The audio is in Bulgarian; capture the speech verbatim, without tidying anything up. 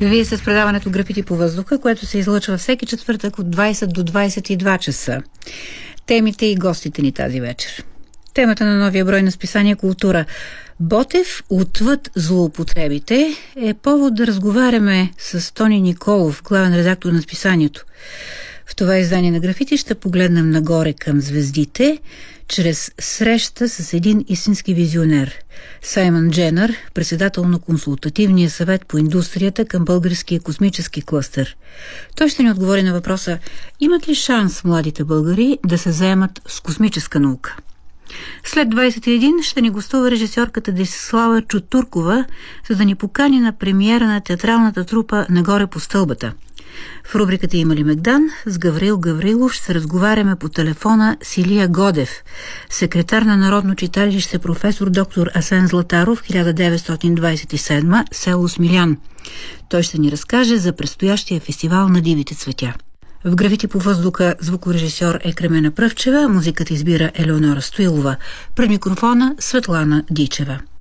Вие сте с предаването Графити по въздуха, което се излъчва всеки четвъртък от двайсет до двайсет и два часа. Темите и гостите ни тази вечер. Темата на новия брой на списание Култура. Ботев отвъд злоупотребите е повод да разговаряме с Тони Николов, главен редактор на списанието. В това издание на Графити ще погледнем нагоре към звездите, чрез среща с един истински визионер. Саймън Дженър, председател на Консултативния съвет по индустрията към Българския космически клъстер. Той ще ни отговори на въпроса: имат ли шанс младите българи да се заемат с космическа наука? След двайсет и един ще ни гостува режисьорката Десислава Чутуркова, за да ни покани на премиера на театралната трупа Нагоре по стълбата. В рубриката Има ли Мегдан с Гаврил Гаврилов ще разговаряме по телефона с Илия Годев, секретар на Народно читалище професор доктор Асен Златаров, хиляда деветстотин двайсет и седма, село Смилян. Той ще ни разкаже за предстоящия фестивал на дивите цветя. В Графити по въздуха звукорежисьор е Кремена Пръвчева, музиката избира Елеонора Стоилова. Пред микрофона Светлана Дичева.